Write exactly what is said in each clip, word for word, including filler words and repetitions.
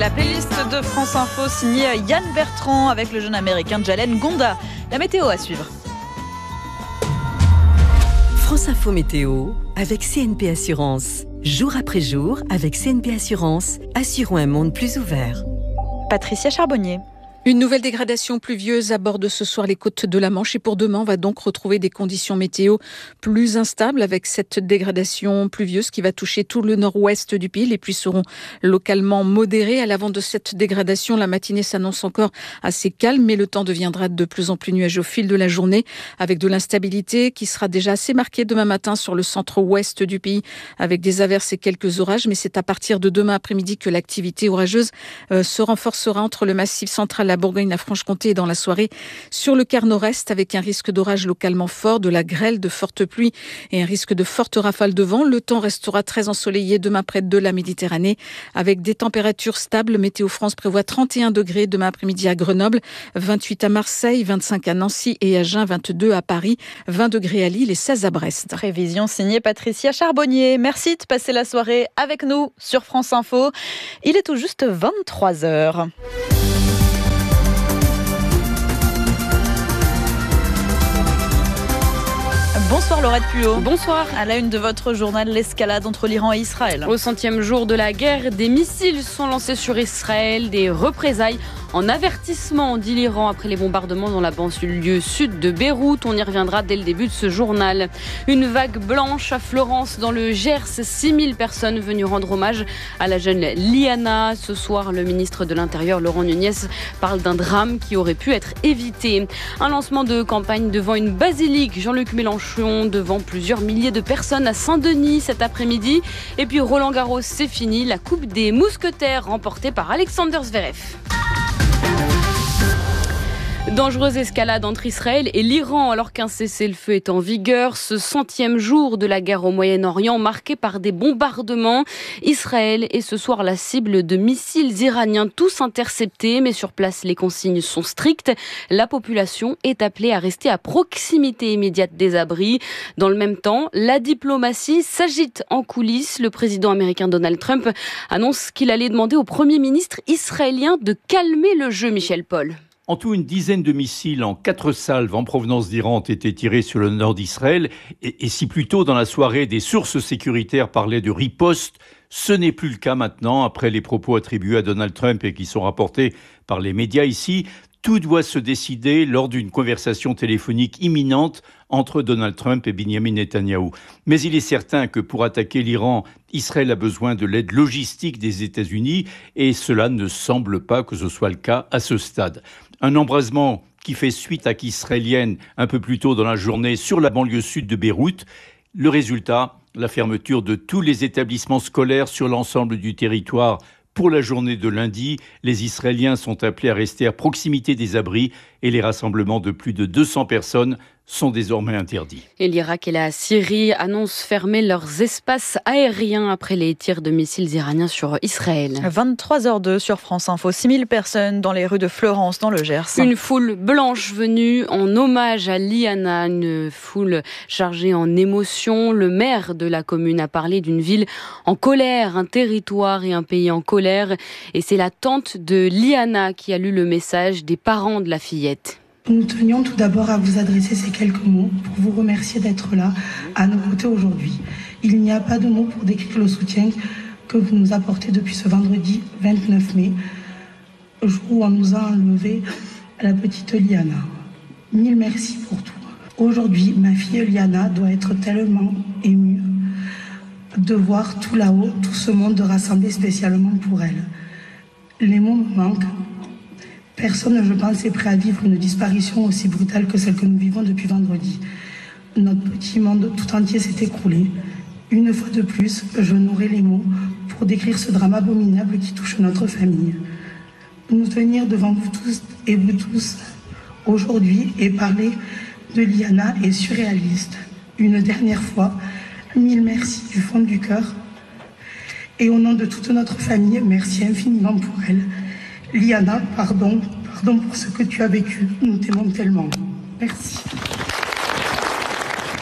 La playlist de France Info signée Yann Bertrand avec le jeune américain Jalen Gonda. La météo à suivre. France Info Météo avec C N P Assurance. Jour après jour, avec C N P Assurance, assurons un monde plus ouvert. Patricia Charbonnier. Une nouvelle dégradation pluvieuse aborde ce soir les côtes de la Manche et pour demain, on va donc retrouver des conditions météo plus instables avec cette dégradation pluvieuse qui va toucher tout le nord-ouest du pays. Les pluies seront localement modérées. À l'avant de cette dégradation, la matinée s'annonce encore assez calme, mais le temps deviendra de plus en plus nuageux au fil de la journée avec de l'instabilité qui sera déjà assez marquée demain matin sur le centre-ouest du pays avec des averses et quelques orages. Mais c'est à partir de demain après-midi que l'activité orageuse euh, se renforcera entre le massif central, la Bourgogne, la Franche-Comté et dans la soirée sur le quart nord-est avec un risque d'orage localement fort, de la grêle, de fortes pluies et un risque de fortes rafales de vent. Le temps restera très ensoleillé demain près de la Méditerranée avec des températures stables. Météo France prévoit trente et un degrés demain après-midi à Grenoble, vingt-huit à Marseille, vingt-cinq à Nancy et à Agen, vingt-deux à Paris, vingt degrés à Lille et seize à Brest. Prévision signée Patricia Charbonnier. Merci de passer la soirée avec nous sur France Info. Il est tout juste vingt-trois heures. Bonsoir Laurette Puot. Bonsoir. À la une de votre journal, l'escalade entre l'Iran et Israël. Au centième jour de la guerre, des missiles sont lancés sur Israël, des représailles en avertissement, dit l'Iran, après les bombardements dans la banlieue sud de Beyrouth. On y reviendra dès le début de ce journal. Une vague blanche à Florence, dans le Gers. six mille personnes venues rendre hommage à la jeune Liana. Ce soir, le ministre de l'Intérieur, Laurent Nunez, parle d'un drame qui aurait pu être évité. Un lancement de campagne devant une basilique. Jean-Luc Mélenchon devant plusieurs milliers de personnes à Saint-Denis cet après-midi. Et puis Roland Garros, c'est fini. La Coupe des Mousquetaires remportée par Alexander Zverev. Dangereuse escalade entre Israël et l'Iran alors qu'un cessez-le-feu est en vigueur. Ce centième jour de la guerre au Moyen-Orient marqué par des bombardements. Israël est ce soir la cible de missiles iraniens tous interceptés. Mais sur place, les consignes sont strictes. La population est appelée à rester à proximité immédiate des abris. Dans le même temps, la diplomatie s'agite en coulisses. Le président américain Donald Trump annonce qu'il allait demander au Premier ministre israélien de calmer le jeu, Michel Paul. En tout, une dizaine de missiles en quatre salves en provenance d'Iran ont été tirés sur le nord d'Israël. Et, et si plus tôt dans la soirée, des sources sécuritaires parlaient de riposte, ce n'est plus le cas maintenant, après les propos attribués à Donald Trump et qui sont rapportés par les médias ici. Tout doit se décider lors d'une conversation téléphonique imminente entre Donald Trump et Benjamin Netanyahou. Mais il est certain que pour attaquer l'Iran, Israël a besoin de l'aide logistique des États-Unis et cela ne semble pas que ce soit le cas à ce stade. Un embrasement qui fait suite à qu'israélienne un peu plus tôt dans la journée sur la banlieue sud de Beyrouth. Le résultat, la fermeture de tous les établissements scolaires sur l'ensemble du territoire. Pour la journée de lundi, les Israéliens sont appelés à rester à proximité des abris et les rassemblements de plus de deux cents personnes sont désormais interdits. Et l'Irak et la Syrie annoncent fermer leurs espaces aériens après les tirs de missiles iraniens sur Israël. vingt-trois heures deux sur France Info. six mille personnes dans les rues de Florence, dans le Gers. Une foule blanche venue en hommage à Liana, une foule chargée en émotions. Le maire de la commune a parlé d'une ville en colère, un territoire et un pays en colère. Et c'est la tante de Liana qui a lu le message des parents de la fillette. Nous tenions tout d'abord à vous adresser ces quelques mots pour vous remercier d'être là, à nos côtés aujourd'hui. Il n'y a pas de mots pour décrire le soutien que vous nous apportez depuis ce vendredi vingt-neuf mai, jour où on nous a enlevé la petite Liana. Mille merci pour tout. Aujourd'hui, ma fille Liana doit être tellement émue de voir tout là-haut, tout ce monde rassemblé spécialement pour elle. Les mots me manquent. Personne, je pense, est prêt à vivre une disparition aussi brutale que celle que nous vivons depuis vendredi. Notre petit monde tout entier s'est écroulé. Une fois de plus, je n'aurai les mots pour décrire ce drame abominable qui touche notre famille. Nous tenir devant vous tous et vous tous aujourd'hui et parler de Liana est surréaliste. Une dernière fois, mille merci du fond du cœur. Et au nom de toute notre famille, merci infiniment pour elle. Liana, pardon, pardon pour ce que tu as vécu. Nous t'aimons tellement. Merci.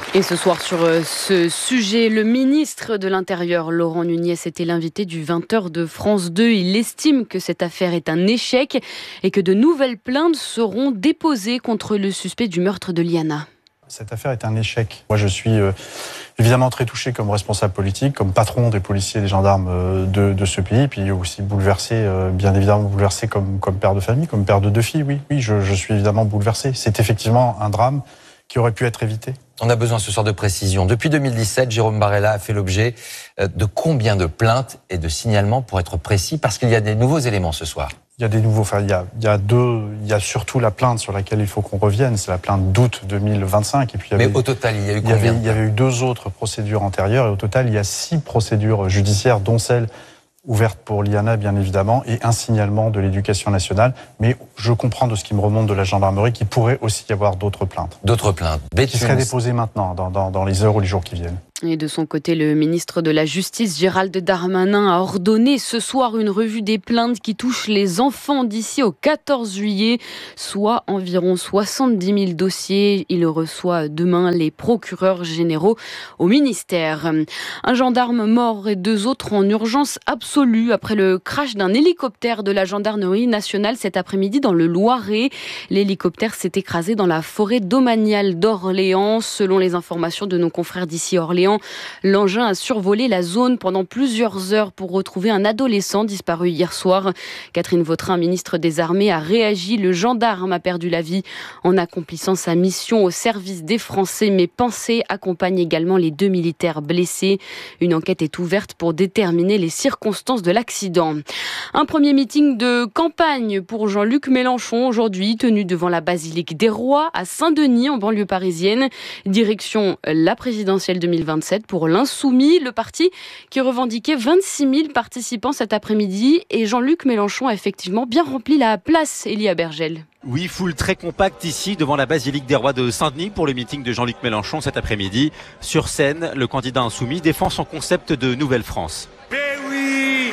Et ce soir, sur ce sujet, le ministre de l'Intérieur, Laurent Nunez, était l'invité du vingt heures de France deux. Il estime que cette affaire est un échec et que de nouvelles plaintes seront déposées contre le suspect du meurtre de Liana. Cette affaire est un échec. Moi, je suis euh, évidemment très touché comme responsable politique, comme patron des policiers et des gendarmes euh, de, de ce pays, puis aussi bouleversé, euh, bien évidemment bouleversé comme, comme père de famille, comme père de deux filles. Oui, oui, je, je suis évidemment bouleversé. C'est effectivement un drame qui aurait pu être évité. On a besoin ce soir de précision. Depuis deux mille dix-sept, Jérôme Barella a fait l'objet de combien de plaintes et de signalements, pour être précis, parce qu'il y a des nouveaux éléments ce soir. Il y a des nouveaux, enfin, il y a, il y a deux, il y a surtout la plainte sur laquelle il faut qu'on revienne, c'est la plainte d'août deux mille vingt-cinq. Et puis il y avait, Mais au total, il y a eu il y avait, combien il y avait eu deux autres procédures antérieures, et au total, il y a six procédures judiciaires, dont celle ouverte pour Liana, bien évidemment, et un signalement de l'Éducation nationale. Mais je comprends de ce qui me remonte de la gendarmerie qu'il pourrait aussi y avoir d'autres plaintes. D'autres plaintes. Qui seraient déposées maintenant, dans, dans, dans les heures ou les jours qui viennent. Et de son côté, le ministre de la Justice, Gérald Darmanin, a ordonné ce soir une revue des plaintes qui touchent les enfants d'ici au quatorze juillet, soit environ soixante-dix mille dossiers. Il reçoit demain les procureurs généraux au ministère. Un gendarme mort et deux autres en urgence absolue après le crash d'un hélicoptère de la gendarmerie nationale cet après-midi dans le Loiret. L'hélicoptère s'est écrasé dans la forêt domaniale d'Orléans. Selon les informations de nos confrères d'ici Orléans, l'engin a survolé la zone pendant plusieurs heures pour retrouver un adolescent disparu hier soir. Catherine Vautrin, ministre des Armées, a réagi. Le gendarme a perdu la vie en accomplissant sa mission au service des Français. Mais pensez accompagne également les deux militaires blessés. Une enquête est ouverte pour déterminer les circonstances de l'accident. Un premier meeting de campagne pour Jean-Luc Mélenchon aujourd'hui, tenu devant la basilique des Rois à Saint-Denis en banlieue parisienne. Direction la présidentielle deux mille vingt-sept pour l'Insoumis, le parti qui revendiquait vingt-six mille participants cet après-midi. Et Jean-Luc Mélenchon a effectivement bien rempli la place, Elia Bergel. Oui, foule très compacte ici devant la basilique des Rois de Saint-Denis pour le meeting de Jean-Luc Mélenchon cet après-midi. Sur scène, le candidat insoumis défend son concept de Nouvelle France. Mais oui,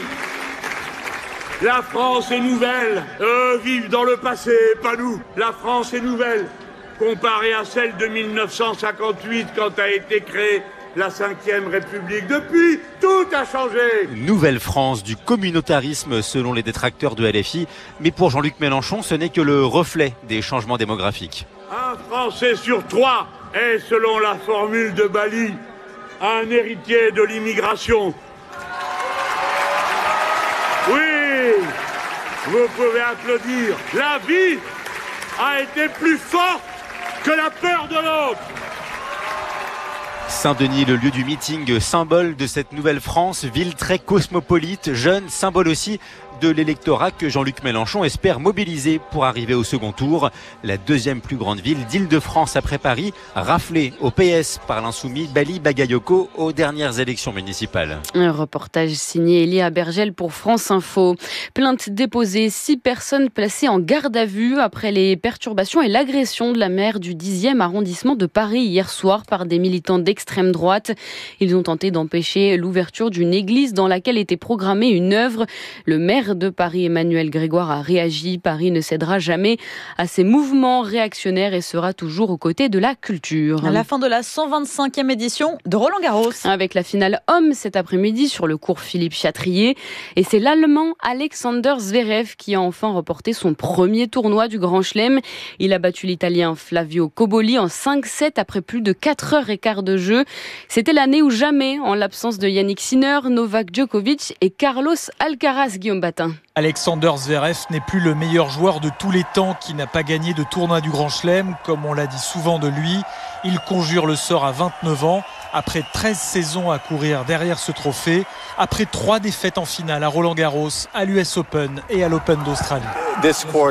la France est nouvelle. Eux vivent dans le passé, pas nous. La France est nouvelle, comparée à celle de mille neuf cent cinquante-huit quand a été créée la cinquième République. Depuis, tout a changé. Nouvelle France, du communautarisme selon les détracteurs de L F I. Mais pour Jean-Luc Mélenchon, ce n'est que le reflet des changements démographiques. Un Français sur trois est, selon la formule de Bali, un héritier de l'immigration. Oui, vous pouvez applaudir. La vie a été plus forte que la peur de l'autre. Saint-Denis, le lieu du meeting, symbole de cette nouvelle France, ville très cosmopolite, jeune, symbole aussi de l'électorat que Jean-Luc Mélenchon espère mobiliser pour arriver au second tour. La deuxième plus grande ville d'Île-de-France après Paris, raflée au P S par l'insoumis Bali Bagayoko aux dernières élections municipales. Un reportage signé Elia Bergel pour France Info. Plainte déposée, six personnes placées en garde à vue après les perturbations et l'agression de la maire du dixième arrondissement de Paris hier soir par des militants d'extrême droite. Ils ont tenté d'empêcher l'ouverture d'une église dans laquelle était programmée une œuvre. Le maire de Paris, Emmanuel Grégoire, a réagi. Paris ne cédera jamais à ces mouvements réactionnaires et sera toujours aux côtés de la culture. À la fin de la cent vingt-cinquième édition de Roland-Garros. Avec la finale homme cet après-midi sur le court Philippe Chatrier. Et c'est l'Allemand Alexander Zverev qui a enfin remporté son premier tournoi du Grand Chelem. Il a battu l'Italien Flavio Cobolli en cinq sept après plus de quatre heures quinze de jeu. C'était l'année où jamais, en l'absence de Yannick Sinner, Novak Djokovic et Carlos Alcaraz, Guillaume Batin. Alexander Zverev n'est plus le meilleur joueur de tous les temps qui n'a pas gagné de tournoi du Grand Chelem, comme on l'a dit souvent de lui. Il conjure le sort à vingt-neuf ans, après treize saisons à courir derrière ce trophée, après trois défaites en finale à Roland-Garros, à l'U S Open et à l'Open d'Australie. Ce cours,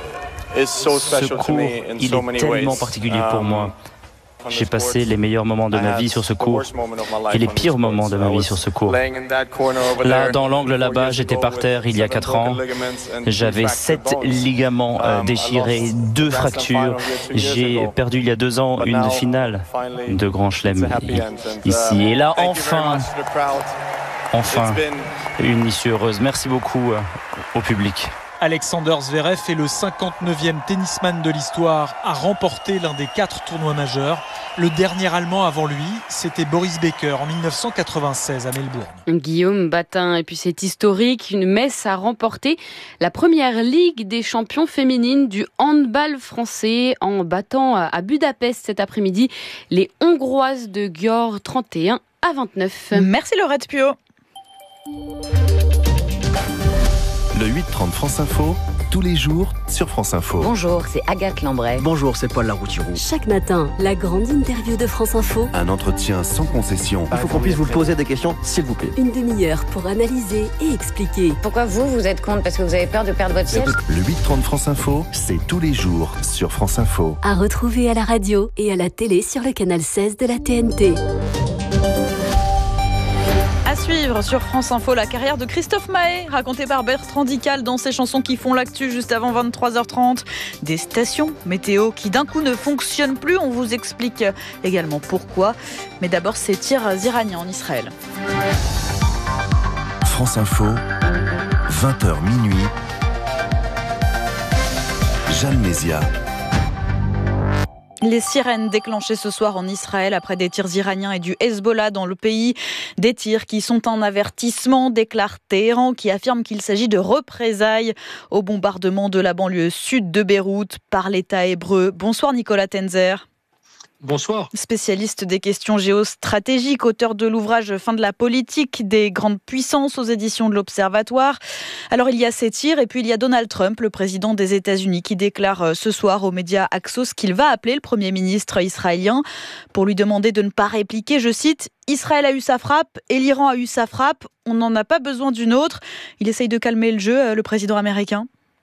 il est tellement particulier pour moi. J'ai passé les meilleurs moments de ma vie sur ce court et les pires moments de ma vie sur ce court. Là, dans l'angle là-bas, j'étais par terre il y a quatre ans. J'avais sept ligaments euh, déchirés, deux fractures. J'ai perdu il y a deux ans une finale de Grand Chelem ici. Et là, enfin, enfin, une issue heureuse. Merci beaucoup euh, au public. Alexander Zverev est le cinquante-neuvième tennisman de l'histoire à remporter l'un des quatre tournois majeurs. Le dernier Allemand avant lui, c'était Boris Becker en mille neuf cent quatre-vingt-seize à Melbourne. Guillaume Batin, et puis c'est historique, une Metz a remporté la première Ligue des champions féminines du handball français en battant à Budapest cet après-midi les Hongroises de Győr trente et un à vingt-neuf. Merci Laurette Puot. Le huit trente France Info, tous les jours sur France Info. Bonjour, c'est Agathe Lambray. Bonjour, c'est Paul Laroutirou. Chaque matin, la grande interview de France Info. Un entretien sans concession. Il faut qu'on puisse vous poser des questions, s'il vous plaît. Une demi-heure pour analyser et expliquer. Pourquoi vous, vous êtes contre? Parce que vous avez peur de perdre votre siège? Le huit trente France Info, c'est tous les jours sur France Info. À retrouver à la radio et à la télé sur le canal seize de la T N T. À suivre sur France Info, la carrière de Christophe Mahé, racontée par Bertrand Dical dans ses chansons qui font l'actu juste avant vingt-trois heures trente. Des stations météo qui d'un coup ne fonctionnent plus, on vous explique également pourquoi. Mais d'abord, ces tirs iraniens en Israël. France Info, vingt heures minuit. Jeanne Mézia. Les sirènes déclenchées ce soir en Israël après des tirs iraniens et du Hezbollah dans le pays. Des tirs qui sont un avertissement, déclare Téhéran, qui affirme qu'il s'agit de représailles au bombardement de la banlieue sud de Beyrouth par l'État hébreu. Bonsoir Nicolas Tenzer. Bonsoir. Spécialiste des questions géostratégiques, auteur de l'ouvrage Fin de la politique des grandes puissances aux éditions de l'Observatoire. Alors il y a ces tirs et puis il y a Donald Trump, le président des États-Unis, qui déclare ce soir aux médias Axios qu'il va appeler le Premier ministre israélien pour lui demander de ne pas répliquer, je cite, « Israël a eu sa frappe et l'Iran a eu sa frappe, on n'en a pas besoin d'une autre ». Il essaye de calmer le jeu, le président américain.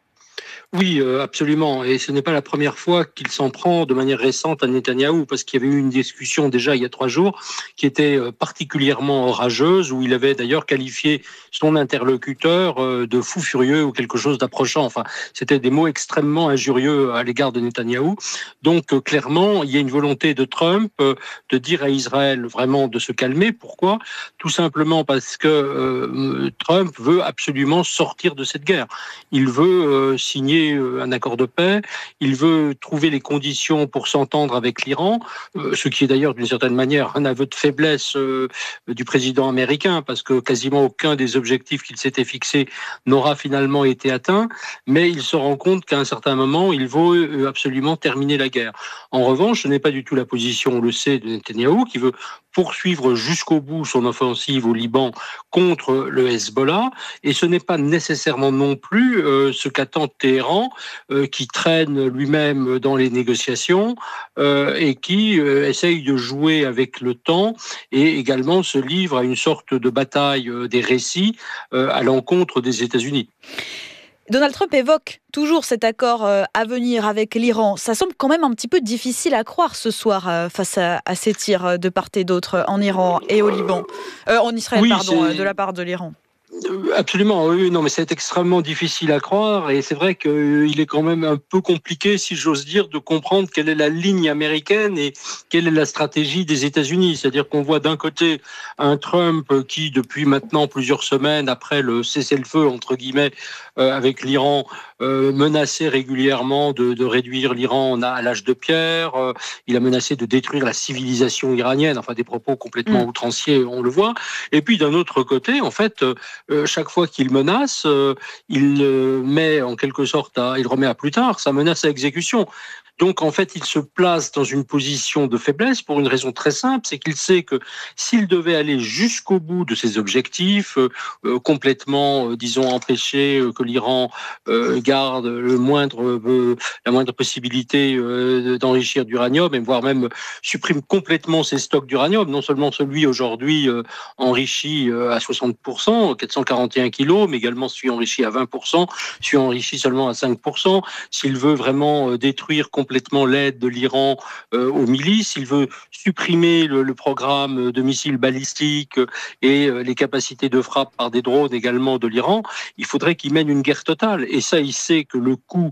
Oui, euh, absolument. Et ce n'est pas la première fois qu'il s'en prend de manière récente à Netanyahou, parce qu'il y avait eu une discussion déjà il y a trois jours qui était particulièrement orageuse, où il avait d'ailleurs qualifié son interlocuteur euh, de fou furieux ou quelque chose d'approchant. Enfin, c'était des mots extrêmement injurieux à l'égard de Netanyahou. Donc, euh, clairement, il y a une volonté de Trump euh, de dire à Israël vraiment de se calmer. Pourquoi ? Tout simplement parce que euh, Trump veut absolument sortir de cette guerre. Il veut euh, signer un accord de paix, il veut trouver les conditions pour s'entendre avec l'Iran, ce qui est d'ailleurs d'une certaine manière un aveu de faiblesse du président américain, parce que quasiment aucun des objectifs qu'il s'était fixés n'aura finalement été atteint, mais il se rend compte qu'à un certain moment, il veut absolument terminer la guerre. En revanche, ce n'est pas du tout la position, on le sait, de Netanyahou, qui veut poursuivre jusqu'au bout son offensive au Liban contre le Hezbollah, et ce n'est pas nécessairement non plus euh, ce qu'attend Téhéran, euh, qui traîne lui-même dans les négociations euh, et qui euh, essaye de jouer avec le temps et également se livre à une sorte de bataille euh, des récits euh, à l'encontre des États-Unis. Donald Trump évoque toujours cet accord à venir avec l'Iran. Ça semble quand même un petit peu difficile à croire ce soir face à, à ces tirs de part et d'autre en Iran et au Liban. Euh, en Israël, oui, pardon, c'est... de la part de l'Iran. Absolument, oui, non, mais c'est extrêmement difficile à croire et c'est vrai qu'il est quand même un peu compliqué, si j'ose dire, de comprendre quelle est la ligne américaine et quelle est la stratégie des États-Unis. C'est-à-dire qu'on voit d'un côté un Trump qui, depuis maintenant plusieurs semaines, après le cessez-le-feu, entre guillemets, euh, avec l'Iran, euh, menaçait régulièrement de, de réduire l'Iran à l'âge de pierre. Euh, il a menacé de détruire la civilisation iranienne, enfin des propos complètement mmh. outranciers, on le voit. Et puis d'un autre côté, en fait, euh, Euh, chaque fois qu'il menace, euh, il euh, met en quelque sorte, à, il remet à plus tard sa menace à exécution. Donc, en fait, il se place dans une position de faiblesse pour une raison très simple, c'est qu'il sait que s'il devait aller jusqu'au bout de ses objectifs, euh, euh, complètement, euh, disons, empêcher euh, que l'Iran euh, garde le moindre, euh, la moindre possibilité euh, d'enrichir d'uranium, et voire même supprime complètement ses stocks d'uranium, non seulement celui aujourd'hui euh, enrichi euh, à soixante pour cent, quatre cent quarante et un kilos, mais également celui enrichi à vingt pour cent, celui enrichi seulement à cinq pour cent, s'il veut vraiment euh, détruire complètement complètement l'aide de l'Iran euh, aux milices. Il veut supprimer le, le programme de missiles balistiques et euh, les capacités de frappe par des drones également de l'Iran. Il faudrait qu'il mène une guerre totale. Et ça, il sait que le coût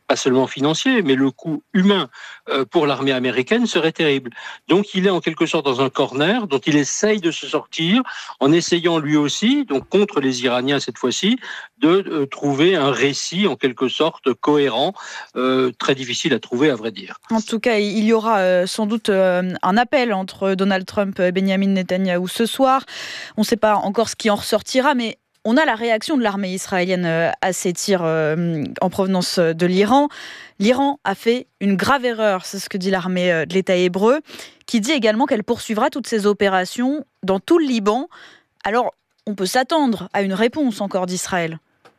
pas seulement financier, mais le coût humain euh, pour l'armée américaine serait terrible. Donc il est en quelque sorte dans un corner dont il essaye de se sortir en essayant lui aussi, donc contre les Iraniens cette fois-ci, de euh, trouver un récit en quelque sorte cohérent, euh, très difficile à trouver à vrai dire. En tout cas, il y aura euh, sans doute euh, un appel entre Donald Trump et Benjamin Netanyahou ce soir. On ne sait pas encore ce qui en ressortira, mais on a la réaction de l'armée israélienne à ces tirs en provenance de l'Iran. L'Iran a fait une grave erreur, c'est ce que dit l'armée de l'État hébreu, qui dit également qu'elle poursuivra toutes ses opérations dans tout le Liban. Alors, on peut s'attendre à une réponse encore d'Israël.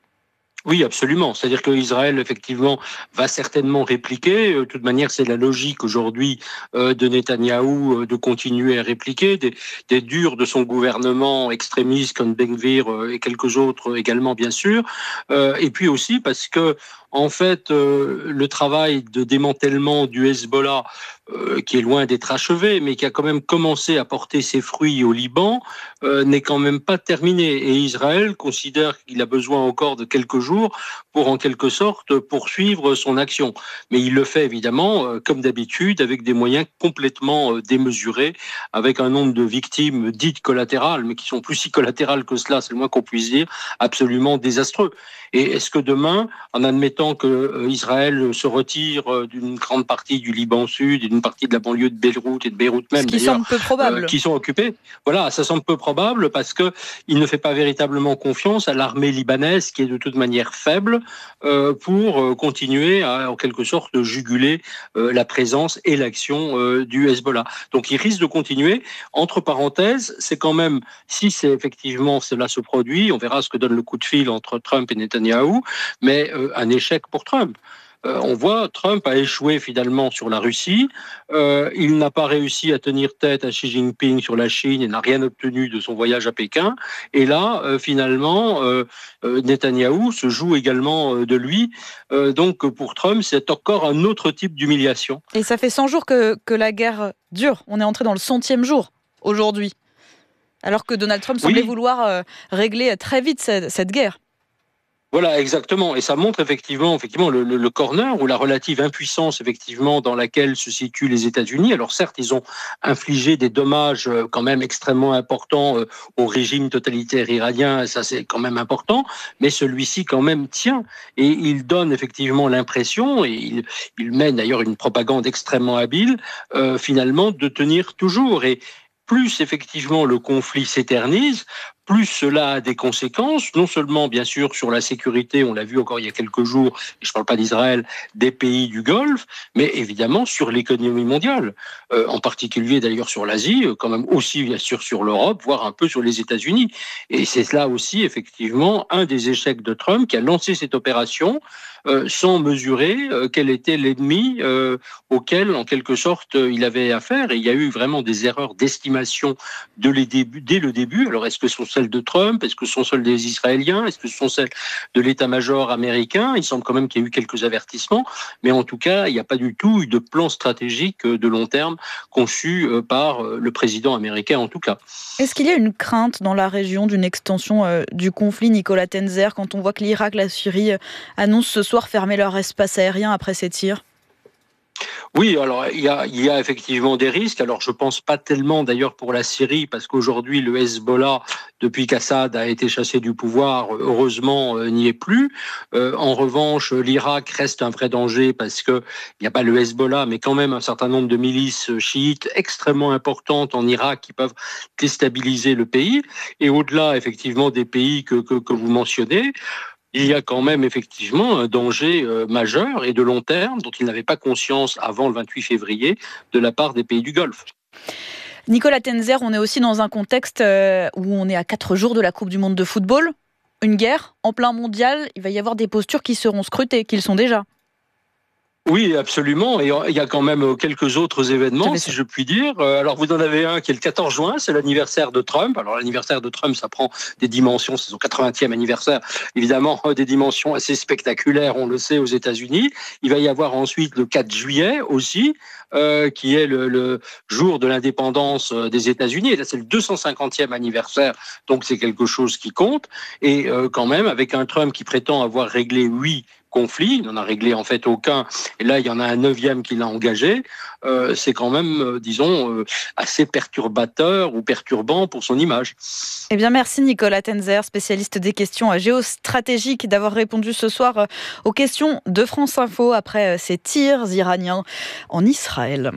Oui, absolument. C'est-à-dire qu'Israël, effectivement, va certainement répliquer. De toute manière, c'est la logique aujourd'hui euh, de Netanyahou euh, de continuer à répliquer. Des, des durs de son gouvernement extrémiste comme Ben Gvir euh, et quelques autres également, bien sûr. Euh, et puis aussi parce que, en fait, euh, le travail de démantèlement du Hezbollah, euh, qui est loin d'être achevé, mais qui a quand même commencé à porter ses fruits au Liban, euh, n'est quand même pas terminé. Et Israël considère qu'il a besoin encore de quelques jours pour, en quelque sorte, poursuivre son action. Mais il le fait, évidemment, euh, comme d'habitude, avec des moyens complètement euh, démesurés, avec un nombre de victimes dites collatérales, mais qui sont plus si collatérales que cela, c'est le moins qu'on puisse dire, absolument désastreux. Et est-ce que demain, en admettant que euh, Israël se retire euh, d'une grande partie du Liban Sud et d'une partie de la banlieue de Beyrouth et de Beyrouth même, ce qui semble peu probable, euh, qui sont occupés, voilà, ça semble peu probable parce que il ne fait pas véritablement confiance à l'armée libanaise qui est de toute manière faible euh, pour euh, continuer à, en quelque sorte, juguler euh, la présence et l'action euh, du Hezbollah. Donc, il risque de continuer. Entre parenthèses, c'est quand même, si c'est effectivement cela se produit, on verra ce que donne le coup de fil entre Trump et Netanyahou, mais euh, un échec pour Trump. Euh, on voit Trump a échoué finalement sur la Russie. Euh, il n'a pas réussi à tenir tête à Xi Jinping sur la Chine et n'a rien obtenu de son voyage à Pékin. Et là, euh, finalement, euh, euh, Netanyahou se joue également euh, de lui. Euh, donc pour Trump, c'est encore un autre type d'humiliation. Et ça fait cent jours que, que la guerre dure. On est entré dans le centième jour aujourd'hui. Alors que Donald Trump semblait oui. vouloir euh, régler très vite cette, cette guerre. Voilà, exactement. Et ça montre effectivement, effectivement le, le, le corner ou la relative impuissance effectivement dans laquelle se situent les États-Unis. Alors certes, ils ont infligé des dommages quand même extrêmement importants au régime totalitaire iranien, ça c'est quand même important, mais celui-ci quand même tient. Et il donne effectivement l'impression, et il, il mène d'ailleurs une propagande extrêmement habile, euh, finalement de tenir toujours. Et plus effectivement le conflit s'éternise, plus cela a des conséquences, non seulement bien sûr sur la sécurité, on l'a vu encore il y a quelques jours, et je ne parle pas d'Israël, des pays du Golfe, mais évidemment sur l'économie mondiale, euh, en particulier d'ailleurs sur l'Asie, quand même aussi bien sûr sur l'Europe, voire un peu sur les États-Unis. Et c'est là aussi effectivement un des échecs de Trump qui a lancé cette opération euh, sans mesurer euh, quel était l'ennemi euh, auquel en quelque sorte il avait affaire. Et il y a eu vraiment des erreurs d'estimation de les débuts, dès le début. Alors est-ce que ce sont celles de Trump? Est-ce que ce sont celles des Israéliens? Est-ce que ce sont celles de l'état-major américain? Il semble quand même qu'il y a eu quelques avertissements, mais en tout cas, il n'y a pas du tout eu de plan stratégique de long terme conçu par le président américain en tout cas. Est-ce qu'il y a une crainte dans la région d'une extension euh, du conflit, Nicolas Tenzer, quand on voit que l'Irak, la Syrie euh, annoncent ce soir fermer leur espace aérien après ces tirs? Oui, alors il y a, il y a effectivement des risques. Alors je pense pas tellement d'ailleurs pour la Syrie, parce qu'aujourd'hui le Hezbollah, depuis qu'Assad a été chassé du pouvoir, heureusement euh, n'y est plus. Euh, en revanche, l'Irak reste un vrai danger parce que il n'y a pas le Hezbollah, mais quand même un certain nombre de milices chiites extrêmement importantes en Irak qui peuvent déstabiliser le pays. Et au-delà effectivement des pays que, que, que vous mentionnez, il y a quand même effectivement un danger euh, majeur et de long terme dont ils n'avaient pas conscience avant le vingt-huit février de la part des pays du Golfe. Nicolas Tenzer, on est aussi dans un contexte euh, où on est à quatre jours de la Coupe du Monde de football. Une guerre en plein mondial, il va y avoir des postures qui seront scrutées, qu'ils sont déjà. Oui, absolument. Et il y a quand même quelques autres événements, si je puis dire. Alors, vous en avez un qui est le quatorze juin, c'est l'anniversaire de Trump. Alors, l'anniversaire de Trump, ça prend des dimensions, c'est son quatre-vingtième anniversaire, évidemment, des dimensions assez spectaculaires, on le sait, aux États-Unis. Il va y avoir ensuite le quatre juillet aussi, euh, qui est le, le jour de l'indépendance des États-Unis. Et là, c'est le deux cent cinquantième anniversaire, donc c'est quelque chose qui compte. Et euh, quand même, avec un Trump qui prétend avoir réglé, oui, conflits. Il n'en a réglé en fait aucun. Et là, il y en a un neuvième qui l'a engagé. Euh, c'est quand même, euh, disons, euh, assez perturbateur ou perturbant pour son image. Eh bien, merci Nicolas Tenzer, spécialiste des questions géostratégiques, d'avoir répondu ce soir aux questions de France Info après ces tirs iraniens en Israël.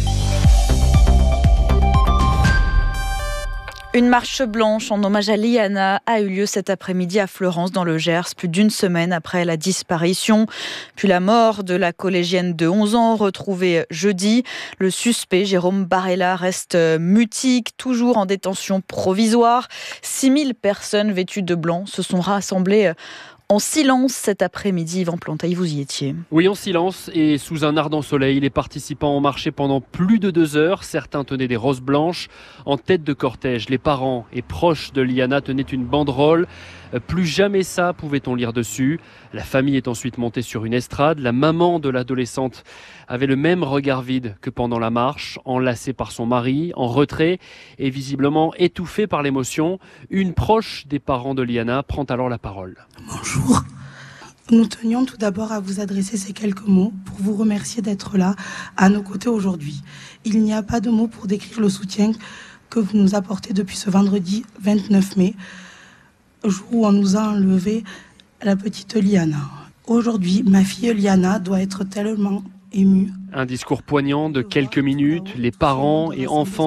Une marche blanche en hommage à Liana a eu lieu cet après-midi à Fleurance dans le Gers, plus d'une semaine après la disparition, puis la mort de la collégienne de onze ans retrouvée jeudi. Le suspect, Jérôme Barella, reste mutique, toujours en détention provisoire. six mille personnes vêtues de blanc se sont rassemblées en silence cet après-midi. Yvan Plantaille, vous y étiez. Oui, en silence et sous un ardent soleil. Les participants ont marché pendant plus de deux heures. Certains tenaient des roses blanches. En tête de cortège, les parents et proches de Liana tenaient une banderole. Plus jamais ça, pouvait-on lire dessus. La famille est ensuite montée sur une estrade. La maman de l'adolescente avait le même regard vide que pendant la marche, enlacée par son mari, en retrait et visiblement étouffée par l'émotion. Une proche des parents de Liana prend alors la parole. Bonjour. Nous tenions tout d'abord à vous adresser ces quelques mots pour vous remercier d'être là à nos côtés aujourd'hui. Il n'y a pas de mots pour décrire le soutien que vous nous apportez depuis ce vendredi vingt-neuf mai, jour où on nous a enlevé la petite Liana. Aujourd'hui, ma fille Liana doit être tellement émue. Un discours poignant de quelques minutes. Les parents et enfants